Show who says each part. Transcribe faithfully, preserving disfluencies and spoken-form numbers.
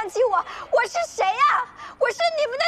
Speaker 1: 起我？我是谁呀？我是你们的